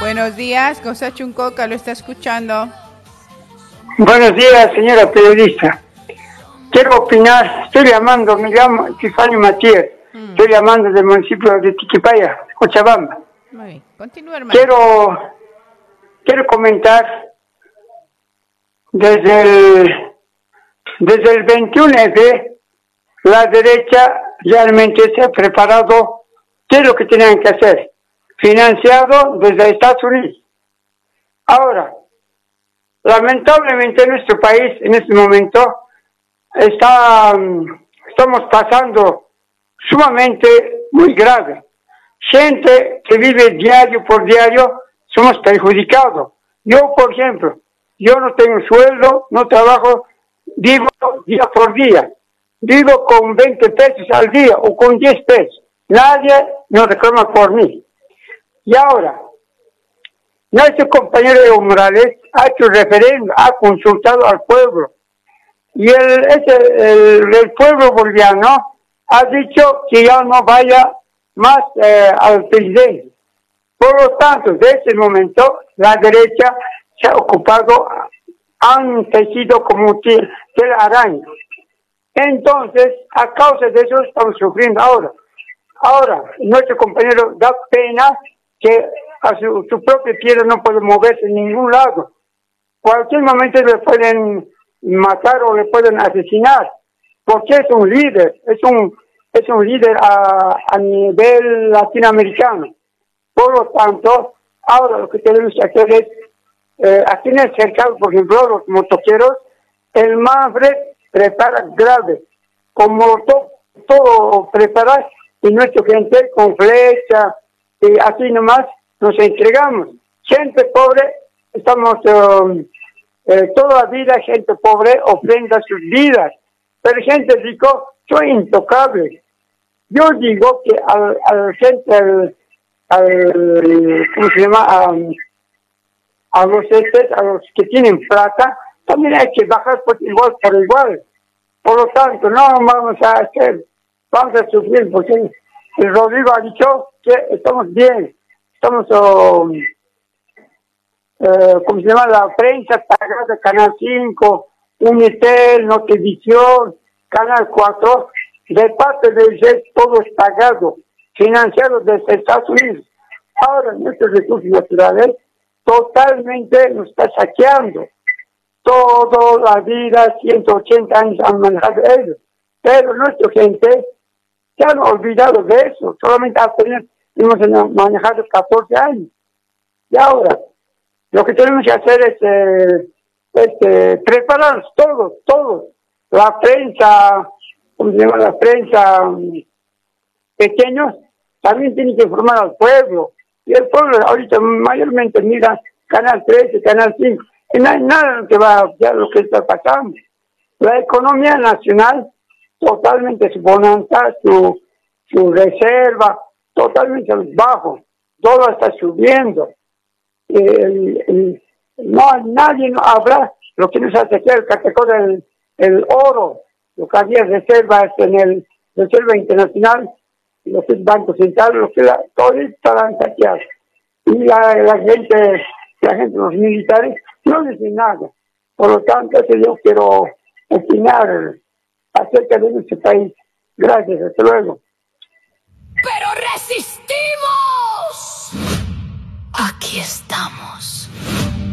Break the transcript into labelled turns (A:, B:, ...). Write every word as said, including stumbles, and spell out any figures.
A: Buenos días, Cosa Chuncoca, lo está escuchando.
B: Buenos días, señora periodista. Quiero opinar, estoy llamando, me llamo Tiffany Matías, mm. estoy llamando del municipio de Tiquipaya, Cochabamba.
A: Muy bien, continúa, hermano.
B: Quiero, quiero comentar desde el, desde el veintiuno F, la derecha realmente se ha preparado, ¿qué es lo que tenían que hacer? Financiado desde Estados Unidos. Ahora, lamentablemente nuestro país en este momento está, estamos pasando sumamente muy grave. Gente que vive diario por diario, somos perjudicados. Yo, por ejemplo, yo no tengo sueldo, no trabajo, vivo día por día. Vivo con veinte pesos al día o con diez pesos. Nadie nos reclama por mí. Y ahora, nuestro compañero Evo Morales ha hecho referéndum, ha consultado al pueblo. Y el, ese, el, el pueblo boliviano ha dicho que ya no vaya más eh, al presidente. Por lo tanto, desde ese momento, la derecha se ha ocupado, han tejido como telaraña. Entonces, a causa de eso estamos sufriendo ahora. Ahora, nuestro compañero da pena que a su, su propia tierra no puede moverse en ningún lado. Cualquier momento le pueden matar o le pueden asesinar, porque es un líder, es un es un líder a, a nivel latinoamericano. Por lo tanto, ahora lo que tenemos que hacer es, eh, aquí en el cercado, por ejemplo, los motoqueros, el Manfred prepara grave, como todo, todo prepara, y nuestra gente con flecha, y así nomás nos entregamos. Gente pobre, estamos um, eh, toda la vida, gente pobre ofrenda sus vidas, pero gente rico, soy intocable. Yo digo que al, al gente, al, al, ¿cómo se llama? A, a los estes, a los que tienen plata, también hay que bajar por igual por igual. Por lo tanto, no vamos a hacer, vamos a sufrir, porque el Rodrigo ha dicho que estamos bien, estamos, uh, uh, ¿cómo se llama? La prensa pagada, Canal cinco, Unitel, Notivisión, Canal cuatro, de parte del I E S, todo es pagado, financiado desde Estados Unidos. Ahora nuestros recursos naturales totalmente nos está saqueando. Toda la vida, ciento ochenta años han manejado ellos, pero nuestra gente se han olvidado de eso, solamente apenas hemos manejado catorce años. Y ahora, lo que tenemos que hacer es, eh, es eh, prepararnos todos, todos, la prensa, ¿cómo se llama? La prensa um, pequeños, también tiene que informar al pueblo, y el pueblo ahorita mayormente mira Canal trece, Canal cinco, y no hay nada que va a ya lo que está pasando. La economía nacional totalmente su bonanza, su, su reserva, totalmente bajo, todo está subiendo. El, el, no, nadie no habla lo que nos hace hacer, el, el oro, lo que había reservas en el Reserva Internacional, lo que es Banco Central, lo que la, todo estarán saqueados. Y la, la gente, la gente, los militares, no dicen nada. Por lo tanto, yo quiero opinar acerca de nuestro país. Gracias, hasta luego.
C: ¡Pero resistimos! Aquí estamos.